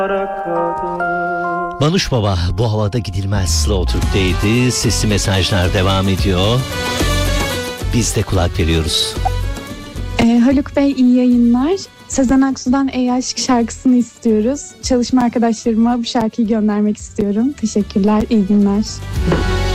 Manuş Baba bu havada gidilmez Slow Türk'teydi. Sesli mesajlar devam ediyor. Biz de kulak veriyoruz. Haluk Bey iyi yayınlar. Sezen Aksu'dan Ey Aşk şarkısını istiyoruz. Çalışma arkadaşlarıma bu şarkıyı göndermek istiyorum. Teşekkürler, iyi günler.